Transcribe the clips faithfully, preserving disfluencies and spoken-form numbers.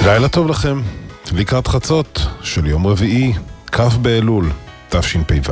לילה טוב לכם, לקראת חצות של יום רביעי, כ' באלול, תשפ"ו.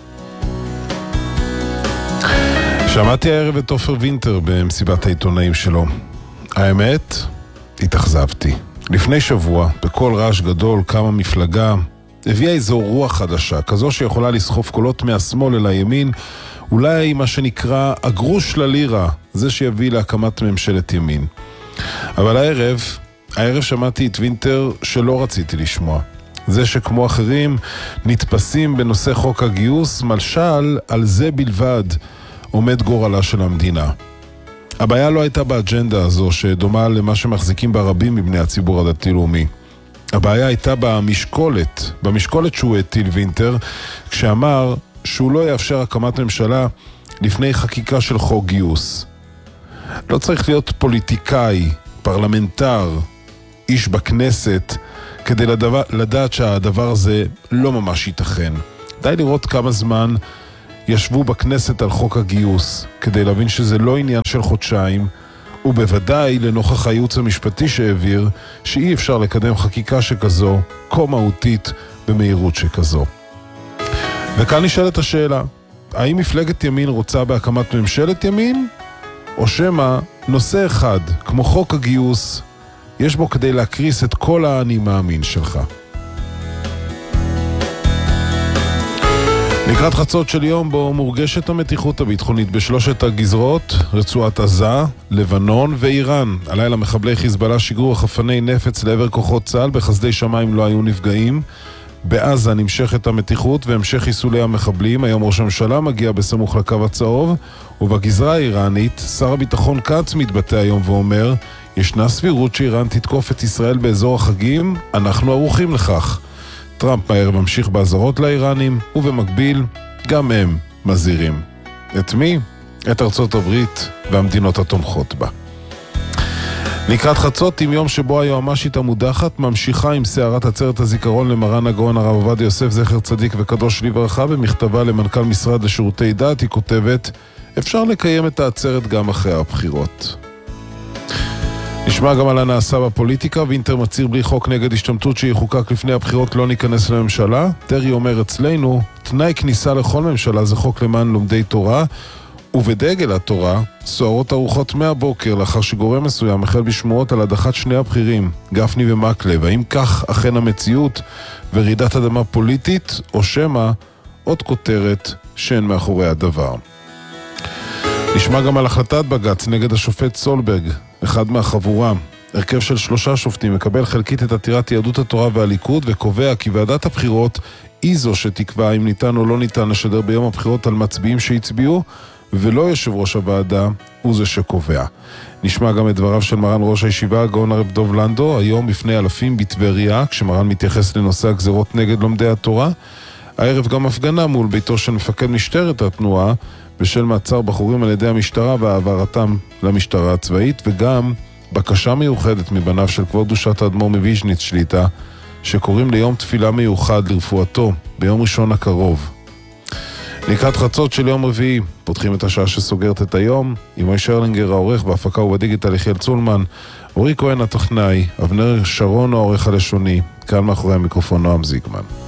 שמעתי הערב את עופר וינטר במסיבת העיתונאים שלו. האמת, התאכזבתי. לפני שבוע, בכל רעש גדול, קמה מפלגה, הביאה איזו רוח חדשה, כזו שיכולה לסחוף קולות מהשמאל אל הימין, אולי מה שנקרא הגרוש ללירה, זה שיביא להקמת ממשלת ימין. אבל הערב, הערב שמעתי את וינטר שלא רציתי לשמוע. זה שכמו אחרים נתפסים בנושא חוק הגיוס, מלשל על זה בלבד עומד גורלה של המדינה. הבעיה לא הייתה באג'נדה הזו שדומה למה שמחזיקים בה רבים מבני הציבור הדתי-לאומי. הבעיה הייתה במשקולת, במשקולת שהוא הטיל וינטר, כשאמר שהוא לא יאפשר הקמת ממשלה לפני חקיקה של חוק גיוס. לא צריך להיות פוליטיקאי, פרלמנטר, איש בכנסת, כדי לדבר, לדעת שהדבר הזה לא ממש ייתכן. די לראות כמה זמן ישבו בכנסת על חוק הגיוס, כדי להבין שזה לא עניין של חודשיים, ובוודאי לנוכח הייעוץ המשפטי שהעביר, שאי אפשר לקדם חקיקה שכזו, כה מהותית במהירות שכזו. וכאן נשאלת השאלה, האם מפלגת ימין רוצה בהקמת ממשלת ימין? או שמה נושא אחד, כמו חוק הגיוס, יש בו כדי להקריס את כל האני מאמין שלך. לקראת חצות של יום בו מורגשת המתיחות הביטחונית בשלושת הגזרות, רצועת עזה, לבנון ואיראן. הלילה מחבלי חיזבאללה שיגרו חפני נפץ לעבר כוחות צה"ל, בחסדי שמיים לא היו נפגעים. בעזה נמשכת המתיחות והמשך חיסולי המחבלים. היום ראש הממשלה מגיע בסמוך לקו הצהוב, ובגזרה האיראנית שר הביטחון כץ מתבטא היום ואומר, ישנה סבירות שאיראן תתקוף את ישראל באזור החגים, אנחנו ערוכים לכך. טראמפ מהר ממשיך באזהרות לאיראנים, ובמקביל גם הם מזהירים. את מי? את ארצות הברית והמדינות התומכות בה. לקראת חצות עם יום שבו היועמ"שית המודחת ממשיכה עם סערת עצרת הזיכרון למרן הגאון הרב עובדיה יוסף זכר צדיק וקדוש לברכה, במכתבה למנכ"ל משרד לשירותי דת היא כותבת, אפשר לקיים את העצרת גם אחרי הבחירות. נשמע גם על הנעשה בפוליטיקה. וינטר מצהיר בלי חוק נגד השתמטות שיחוקק לפני הבחירות לא ניכנס לממשלה. דרעי אומר אצלנו, תנאי כניסה לכל ממשלה זה חוק למען לומדי תורה, ובדגל התורה סוערות הרוחות מהבוקר לאחר שגורם מסוים החל בשמועות על הדחת שני הבכירים, גפני ומקלב. האם כך אכן המציאות ורעידת אדמה פוליטית, או שמה עוד כותרת שאין מאחורי הדבר? נשמע גם על החלטת בג"ץ נגד השופט סולברג, אחד מהחבורה. הרכב של שלושה שופטים מקבל חלקית את עתירת יהדות התורה והליכוד, וקובע כי ועדת הבחירות היא זו שתקבע אם ניתן או לא ניתן לשדר ביום הבחירות על מצביעים שהצביעו, ולא יושב ראש הוועדה הוא זה שקובע. נשמע גם את דבריו של מרן ראש הישיבה הגאון הרב דוב לנדו היום בפני אלפים בטבריה, כשמרן מתייחס לנושא הגזרות נגד לומדי התורה. הערב גם הפגנה מול ביתו של מפקד משטרת התנועה בשל מעצר בחורים על ידי המשטרה והעברתם למשטרה הצבאית, וגם בקשה מיוחדת מבניו של כבוד קדושת האדמו"ר מוויז'ניץ שליטה, שקוראים ליום תפילה מיוחד לרפואתו ביום ראשון הקרוב. לקראת חצות של יום רביעי פותחים את השעה שסוגרת את היום עם מוישה הרלינגר העורך, בהפקה ובדיגיטל יחיאל צולמן, אורי כהן הטכנאי, אבנר שרון העורך הלשוני, כאן מאחורי המיקרופון נועם זיגמן.